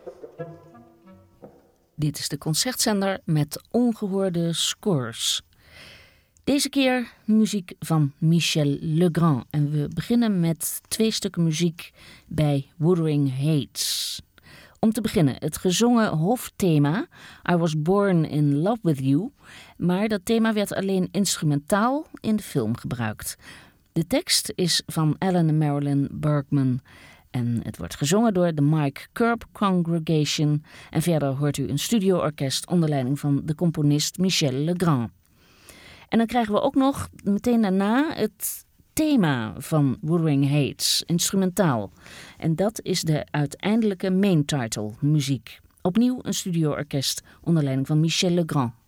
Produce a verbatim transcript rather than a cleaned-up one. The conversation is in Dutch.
Dit is de concertzender met ongehoorde scores. Deze keer muziek van Michel Legrand. En we beginnen met twee stukken muziek bij Wuthering Heights. Om te beginnen, het gezongen hoofdthema I Was Born in Love With You. Maar dat thema werd alleen instrumentaal in de film gebruikt. De tekst is van Alan en Marilyn Bergman. En het wordt gezongen door de Mike Curb Congregation. En verder hoort u een studioorkest onder leiding van de componist Michel Legrand. En dan krijgen we ook nog meteen daarna het thema van Wuthering Heights, instrumentaal. En dat is de uiteindelijke main title muziek. Opnieuw een studioorkest onder leiding van Michel Legrand.